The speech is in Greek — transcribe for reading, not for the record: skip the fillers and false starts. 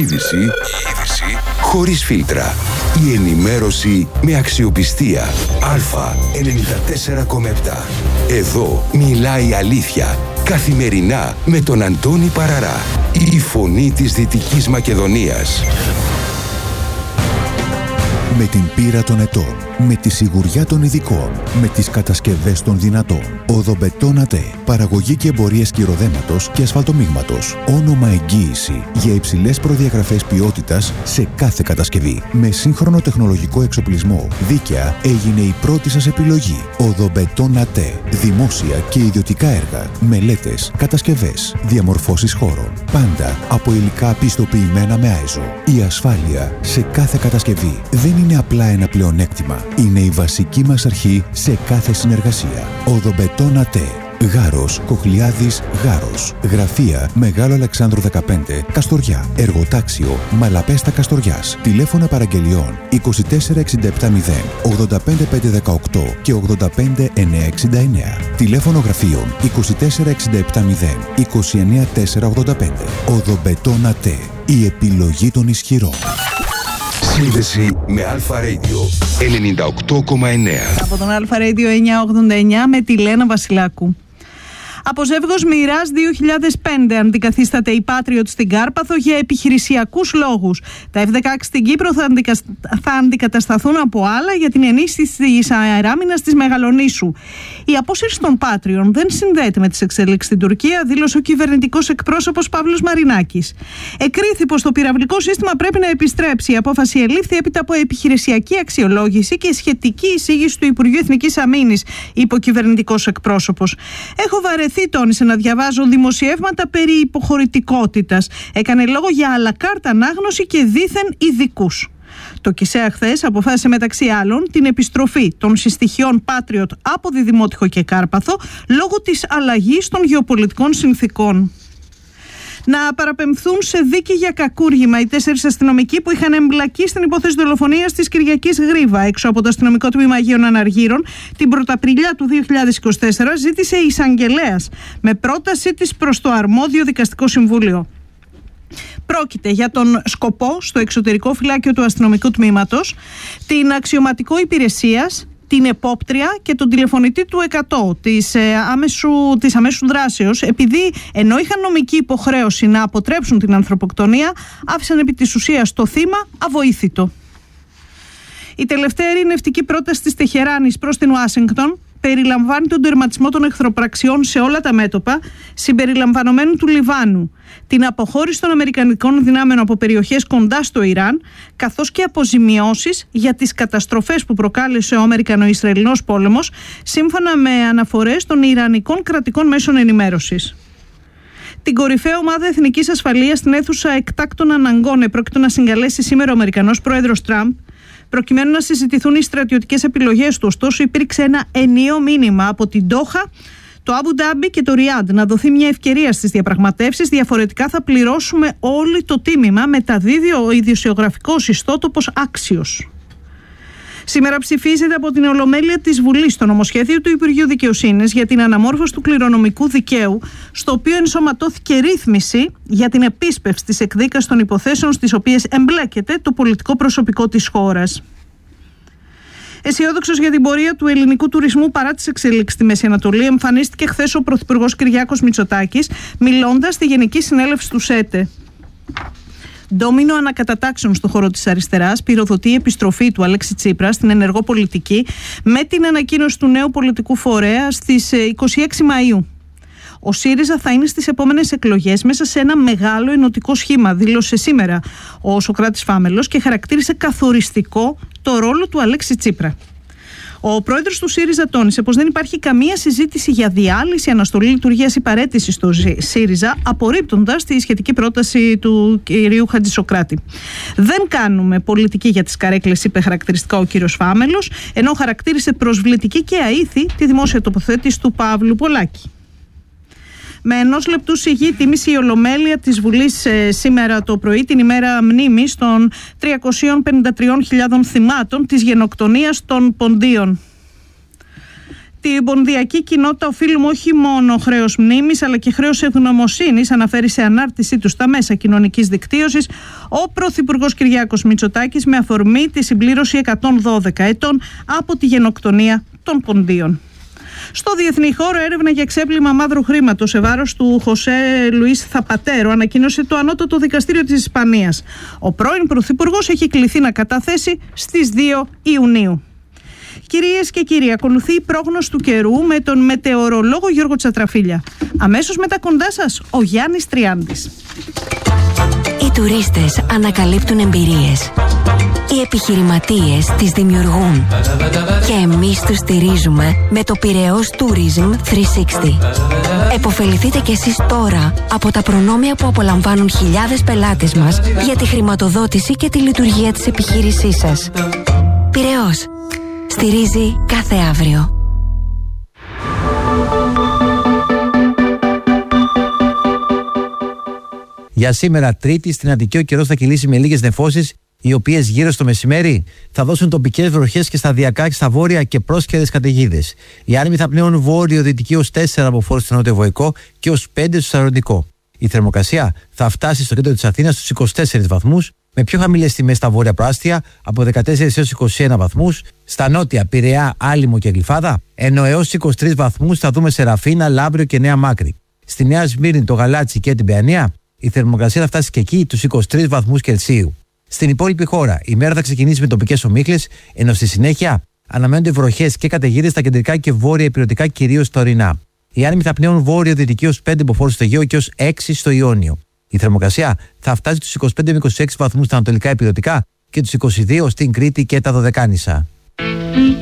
είδηση χωρίς φίλτρα. Η ενημέρωση με αξιοπιστία. Α, 94,7. Εδώ μιλάει η αλήθεια. Καθημερινά με τον Αντώνη Παραρά. Η φωνή της Δυτικής Μακεδονίας. Με την πείρα των ετών, με τη σιγουριά των ειδικών, με τις κατασκευές των δυνατών. Οδομπετόν ΑΤΕ. Παραγωγή και εμπορίες κυροδέματος και ασφαλτομίγματος. Όνομα εγγύηση για υψηλές προδιαγραφές ποιότητας σε κάθε κατασκευή. Με σύγχρονο τεχνολογικό εξοπλισμό, δίκαια έγινε η πρώτη σας επιλογή. Οδομπετόν ΑΤΕ. Δημόσια και ιδιωτικά έργα, μελέτες, κατασκευές, διαμορφώσεις χώρων. Πάντα από υλικά πιστοποιημένα με ISO. Η ασφάλεια σε κάθε κατασκευή δεν είναι απλά ένα πλεονέκτημα. Είναι η βασική μας αρχή σε κάθε συνεργασία. Οδομπετόν ΑΤΕ. Γάρος, Κοχλιάδης, Γάρος. Γραφεία Μεγάλο Αλεξάνδρου 15, Καστοριά. Εργοτάξιο Μαλαπέστα Καστοριάς. Τηλέφωνα παραγγελιών 24670 85518 και 85969. Τηλέφωνο γραφείων 24670 29485. Οδομπετόν ΑΤΕ. Η επιλογή των ισχυρών. Σύνδεση με Αλφα Radio 98,9. Από τον Αλφα Radio 989 με τη Λένα Βασιλάκου. Από ζεύγος Μοιράς 2005 αντικαθίσταται η Patriot στην Κάρπαθο για επιχειρησιακούς λόγους. Τα F-16 στην Κύπρο θα αντικατασταθούν από άλλα για την ενίσχυση της αεράμινας της Μεγαλονήσου. Η απόσυρση των Patriot δεν συνδέεται με τις εξέλιξεις στην Τουρκία, δήλωσε ο κυβερνητικός εκπρόσωπος Παύλος Μαρινάκης. Εκκρίθη πως το πυραυλικό σύστημα πρέπει να επιστρέψει. Η απόφαση ελήφθη έπειτα από επιχειρησιακή αξιολόγηση και σχετική εισήγηση του Υπουργείου Εθνικής Αμήνης, είπε ο κυβερνητικός εκπρόσωπος. Έχω βαρεθεί, τόνισε, να διαβάζω δημοσιεύματα περί υποχωρητικότητας. Έκανε λόγο για αλακάρτα ανάγνωση και δήθεν ειδικούς. Το ΚΙΣΕΑ χθες αποφάσισε μεταξύ άλλων την επιστροφή των συστοιχειών Patriot από Διδημότυχο και Κάρπαθο λόγω της αλλαγής των γεωπολιτικών συνθήκων. Να παραπεμφθούν σε δίκη για κακούργημα οι 4 αστυνομικοί που είχαν εμπλακεί στην υπόθεση δολοφονίας της Κυριακής Γρίβα έξω από το αστυνομικό τμήμα Αγίων Αναργύρων την Πρωταπριλιά του 2024, ζήτησε η εισαγγελέας με πρότασή της προς το αρμόδιο δικαστικό συμβούλιο. Πρόκειται για τον σκοπό στο εξωτερικό φυλάκιο του αστυνομικού τμήματος, την αξιωματικό υπηρεσίας, την επόπτρια και τον τηλεφωνητή του 100 της αμέσου δράσεως, επειδή ενώ είχαν νομική υποχρέωση να αποτρέψουν την ανθρωποκτονία, άφησαν επί της ουσίας το θύμα αβοήθητο. Η τελευταία ειρηνευτική πρόταση της Τεχεράνης προς την Ουάσιγκτον περιλαμβάνει τον τερματισμό των εχθροπραξιών σε όλα τα μέτωπα, συμπεριλαμβανομένου του Λιβάνου, την αποχώρηση των αμερικανικών δυνάμεων από περιοχές κοντά στο Ιράν, καθώς και αποζημιώσεις για τις καταστροφές που προκάλεσε ο Αμερικανο-Ισραηλινός πόλεμος, σύμφωνα με αναφορές των Ιρανικών κρατικών μέσων ενημέρωσης. Την κορυφαία ομάδα εθνικής ασφαλείας στην αίθουσα εκτάκτων αναγκών επρόκειτο να συγκαλέσει σήμερα ο Αμερικανός πρόεδρος Τραμπ, προκειμένου να συζητηθούν οι στρατιωτικές επιλογές του. Ωστόσο, υπήρξε ένα ενιαίο μήνυμα από την Ντόχα, το Αμπου Ντάμπι και το Ριάντ να δοθεί μια ευκαιρία στις διαπραγματεύσεις. Διαφορετικά θα πληρώσουμε όλοι το τίμημα, μεταδίδει ο ειδησιογραφικός ιστότοπος Άξιος. Σήμερα ψηφίζεται από την Ολομέλεια της Βουλής το νομοσχέδιο του Υπουργείου Δικαιοσύνης για την αναμόρφωση του κληρονομικού δικαίου, στο οποίο ενσωματώθηκε ρύθμιση για την επίσπευση της εκδίκασης των υποθέσεων στις οποίες εμπλέκεται το πολιτικό προσωπικό της χώρας. Αισιόδοξος για την πορεία του ελληνικού τουρισμού παρά τις εξελίξεις στη Μέση Ανατολή, εμφανίστηκε χθες ο Πρωθυπουργός Κυριάκος Μητσοτάκης, μιλώντας στη Γενική Συνέλευση του ΣΕΤΕ. Ντόμινο ανακατατάξεων στον χώρο της αριστεράς πυροδοτεί η επιστροφή του Αλέξη Τσίπρα στην ενεργό πολιτική με την ανακοίνωση του νέου πολιτικού φορέα στις 26 Μαΐου. Ο ΣΥΡΙΖΑ θα είναι στις επόμενες εκλογές μέσα σε ένα μεγάλο ενωτικό σχήμα, δήλωσε σήμερα ο Σωκράτης Φάμελος και χαρακτήρισε καθοριστικό το ρόλο του Αλέξη Τσίπρα. Ο πρόεδρος του ΣΥΡΙΖΑ τόνισε πως δεν υπάρχει καμία συζήτηση για διάλυση, αναστολή λειτουργίας ή παραίτηση στο ΣΥΡΙΖΑ, απορρίπτοντας τη σχετική πρόταση του κυρίου Χατζησοκράτη. Δεν κάνουμε πολιτική για τις καρέκλες, είπε χαρακτηριστικά ο κύριος Φάμελος, ενώ χαρακτήρισε προσβλητική και αήθη τη δημόσια τοποθέτηση του Παύλου Πολάκη. Με 1 λεπτού σιγή τίμησε η Ολομέλεια της Βουλής σήμερα το πρωί την ημέρα μνήμης των 353.000 θυμάτων της γενοκτονίας των Ποντίων. Την πονδιακή κοινότητα οφείλουμε όχι μόνο χρέος μνήμης αλλά και χρέος ευγνωμοσύνης, αναφέρει σε ανάρτησή του στα μέσα κοινωνικής δικτύωσης ο Πρωθυπουργός Κυριάκος Μητσοτάκης με αφορμή τη συμπλήρωση 112 ετών από τη γενοκτονία των Ποντίων. Στο διεθνή χώρο, έρευνα για ξέπλυμα μαύρου χρήματος σε βάρος του Χωσέ Λουίς Θαπατέρο ανακοίνωσε το Ανώτατο Δικαστήριο της Ισπανίας. Ο πρώην Πρωθυπουργός έχει κληθεί να καταθέσει στις 2 Ιουνίου. Κυρίες και κύριοι, ακολουθεί η πρόγνωση του καιρού με τον μετεωρολόγο Γιώργο Τσατραφίλια. Αμέσως μετά κοντά σας, ο Γιάννης Τριάντης. Οι τουρίστες ανακαλύπτουν εμπειρίες. Οι επιχειρηματίες τις δημιουργούν. Και εμείς τους στηρίζουμε με το Πειραιώς Tourism 360. Εποφεληθείτε κι εσείς τώρα από τα προνόμια που απολαμβάνουν χιλιάδες πελάτες μας για τη χρηματοδότηση και τη λειτουργία της επιχείρησής σας. Πειραιώς. Στηρίζει κάθε αύριο. Για σήμερα, Τρίτη, στην Αττική ο καιρός θα κυλήσει με λίγες νεφώσεις, οι οποίες γύρω στο μεσημέρι θα δώσουν τοπικές βροχές και σταδιακά στα βόρεια και πρόσχερες καταιγίδες. Οι άνεμοι θα πνέουν βόρειο-δυτική ως 4 από φόρους στο νότιο-βορικό και ως 5 στο Σαροντικό. Η θερμοκρασία θα φτάσει στο κέντρο της Αθήνας στους 24 βαθμούς, με πιο χαμηλές τιμές στα βόρεια προάστια από 14 έως 21 βαθμούς, στα νότια Πειραιά, Άλυμο και Γλυφάδα, ενώ έως 23 βαθμούς θα δούμε σε Ραφίνα, Λάμπριο και Νέα Μάκρη. Στη Νέα Σμύρνη, το Γαλάτσι και την Παιανία, η θερμοκρασία θα φτάσει και εκεί τους 23 βαθμούς Κελσίου. Στην υπόλοιπη χώρα, η μέρα θα ξεκινήσει με τοπικές ομίχλες, ενώ στη συνέχεια αναμένονται βροχές και καταιγίδες στα κεντρικά και βόρεια υπηρετικά, κυρίως στα ορεινά. Οι άνεμοι θα πνέουν βόρειο-δυτική ως 5 από φόρους στο Αιγαίο και ως 6 στο Ιόνιο. Η θερμοκρασία θα φτάσει στους 25 με 26 βαθμούς στα ανατολικά υπηρετικά και τους 22 στην Κρήτη και τα Δωδεκάνησα.